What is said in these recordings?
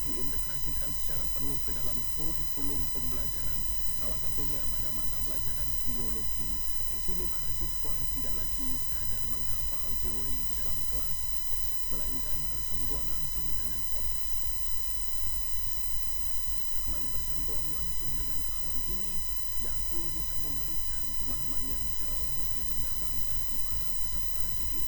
diintegrasikan secara penuh ke dalam kurikulum pembelajaran. Salah satunya pada mata pelajaran biologi. Di sini para siswa tidak lagi sekadar menghafal teori di dalam kelas, melainkan bersentuhan langsung dengan bersentuhan langsung dengan alam ini diakui bisa memberikan pemahaman yang jauh lebih mendalam bagi para peserta didik.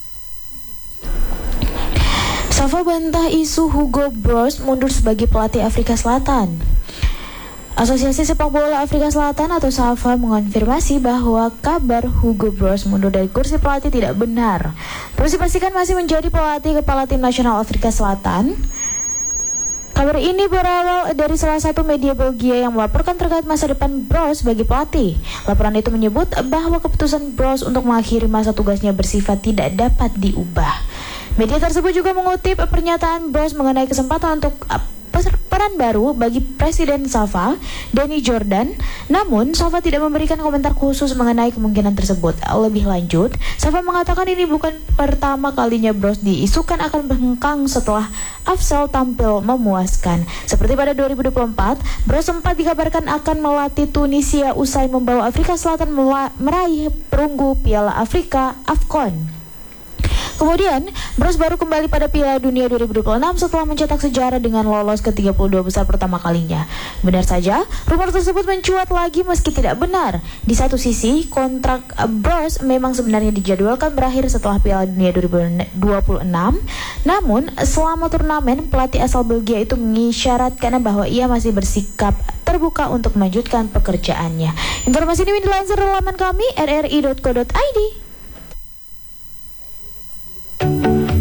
Safa bantah isu Hugo Broos mundur sebagai pelatih Afrika Selatan. Asosiasi Sepak Bola Afrika Selatan atau SAFA mengonfirmasi bahwa kabar Hugo Broos mundur dari kursi pelatih tidak benar. Broos dipastikan masih menjadi pelatih kepala tim nasional Afrika Selatan. Kabar ini berawal dari salah satu media Belgia yang melaporkan terkait masa depan Broos sebagai pelatih. Laporan itu menyebut bahwa keputusan Broos untuk mengakhiri masa tugasnya bersifat tidak dapat diubah. Media tersebut juga mengutip pernyataan Broos mengenai kesempatan untuk peran baru bagi Presiden SAFA, Danny Jordan. Namun, SAFA tidak memberikan komentar khusus mengenai kemungkinan tersebut. Lebih lanjut, SAFA mengatakan ini bukan pertama kalinya Broos diisukan akan berhengkang setelah Afsal tampil memuaskan. Seperti pada 2024, Broos sempat dikabarkan akan melatih Tunisia usai membawa Afrika Selatan meraih perunggu Piala Afrika AFCON. Kemudian, Broos baru kembali pada Piala Dunia 2026 setelah mencetak sejarah dengan lolos ke 32 besar pertama kalinya. Benar saja, rumor tersebut mencuat lagi meski tidak benar. Di satu sisi, kontrak Broos memang sebenarnya dijadwalkan berakhir setelah Piala Dunia 2026. Namun, selama turnamen, pelatih asal Belgia itu mengisyaratkan bahwa ia masih bersikap terbuka untuk melanjutkan pekerjaannya. Informasi ini dilansir dari laman kami rri.co.id.